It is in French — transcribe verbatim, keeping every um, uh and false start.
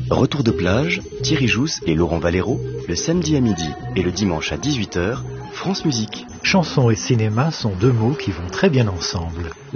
Retour de plage, Thierry Jousse et Laurent Valero, le samedi à midi et le dimanche à dix-huit heures, France Musique. Chanson et cinéma sont deux mots qui vont très bien ensemble.